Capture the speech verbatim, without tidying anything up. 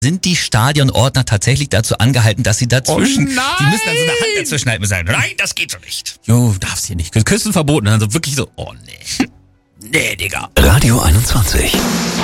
sind die Stadionordner tatsächlich dazu angehalten, dass sie dazwischen, Oh nein! die müssen dann so eine Hand dazwischen halten und sagen, nein, das geht so nicht. Jo, darfst hier nicht. Küssen verboten. Also wirklich so, oh nee. Nee, Digga. Radio einundzwanzig.